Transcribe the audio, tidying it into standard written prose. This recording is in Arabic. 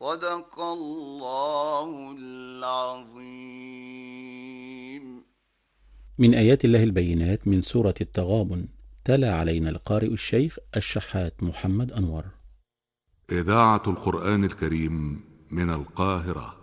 صدق الله العظيم. من آيات الله البينات من سورة التغابن. تلا علينا القارئ الشيخ الشحات محمد أنور. إذاعة القرآن الكريم من القاهرة.